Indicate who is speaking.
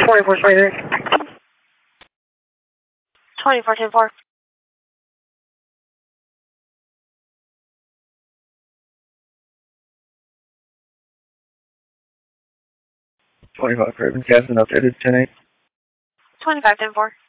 Speaker 1: 2423.
Speaker 2: 2424.
Speaker 1: 25 Craven, Casson updated 10-8.
Speaker 2: 25-10-4.